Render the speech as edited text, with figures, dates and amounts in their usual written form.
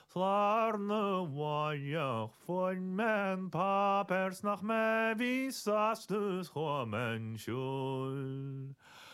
Slarne waaiach foin men papers nach me wie sastus homen schul.